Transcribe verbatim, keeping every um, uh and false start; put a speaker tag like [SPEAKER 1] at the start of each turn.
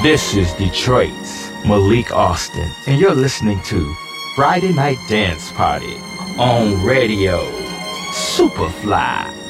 [SPEAKER 1] This is Detroit's Malik Austin, and you're listening to Friday Night Dance Party on Radio Superfly.